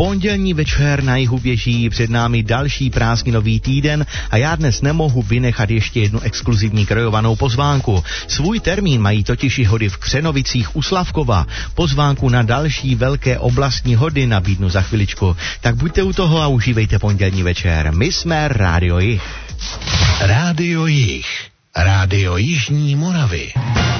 Pondělní večer na jihu běží, před námi další prázdninový týden a já dnes nemohu vynechat ještě jednu exkluzivní krajovanou pozvánku. Svůj termín mají totiž i hody v Křenovicích u Slavkova. Pozvánku na další velké oblastní hody nabídnu za chviličku. Tak buďte u toho a užívejte pondělní večer. My jsme Rádio Jih. Rádio Jih. Rádio Jižní Moravy.